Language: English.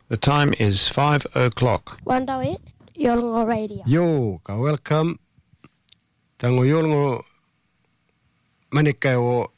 The time is 5 o'clock. Wandawit, Yolngo Radio. Yo, ka welcome. Tango Yolngo Manikayo